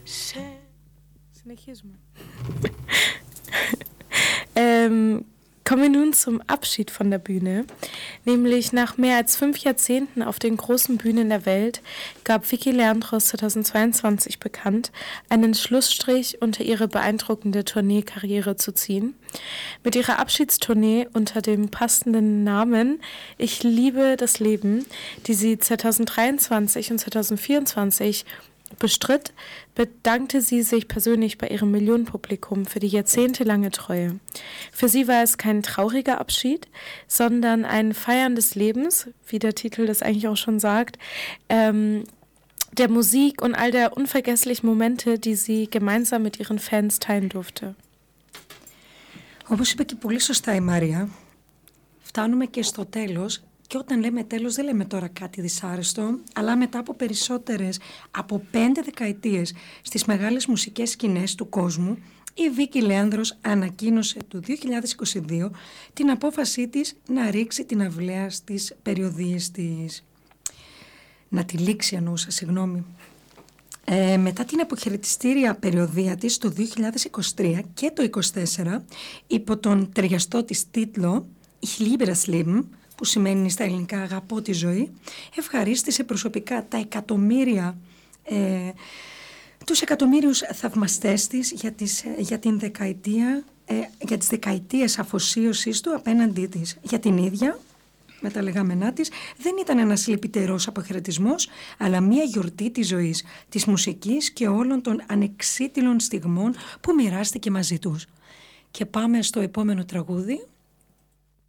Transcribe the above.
Συνεχίζουμε. Kommen wir nun zum Abschied von der Bühne. Nämlich nach mehr als 5 Jahrzehnten auf den großen Bühnen der Welt gab Vicky Leandros 2022 bekannt, einen Schlussstrich unter ihre beeindruckende Tourneekarriere zu ziehen. Mit ihrer Abschiedstournee unter dem passenden Namen Ich liebe das Leben, die sie 2023 und 2024 bestritt, bedankte sie sich persönlich bei ihrem Millionenpublikum für die jahrzehntelange Treue. Für sie war es kein trauriger Abschied, sondern ein Feiern des Lebens, wie der Titel das eigentlich auch schon sagt, der Musik und all der unvergesslichen Momente, die sie gemeinsam mit ihren Fans teilen durfte. Όπως είπε και πολύ σωστά η Μαρία, φτάνουμε και στο τέλος. Και όταν λέμε τέλος δεν λέμε τώρα κάτι δυσάρεστο, αλλά μετά από περισσότερες από 5 δεκαετίες στις μεγάλες μουσικές σκηνές του κόσμου, η Βίκη Λέανδρος ανακοίνωσε το 2022 την απόφασή της να ρίξει την αυλαία στις περιοδίες της. Να τη λήξει εννοούσα, συγγνώμη. Μετά την αποχαιρετιστήρια περιοδία της το 2023 και το 2024, υπό τον ταιριαστό της τίτλο «Ich liebe das Leben», που σημαίνει στα ελληνικά «αγαπώ τη ζωή», ευχαρίστησε προσωπικά τα εκατομμύρια, τους εκατομμύριους θαυμαστές της για τις δεκαετίες αφοσίωσής του απέναντί της. Για την ίδια, με τα λεγόμενά της, δεν ήταν ένας λυπητερός αποχαιρετισμός, αλλά μια γιορτή της ζωής, της μουσικής και όλων των ανεξίτηλων στιγμών που μοιράστηκε μαζί τους. Και πάμε στο επόμενο τραγούδι.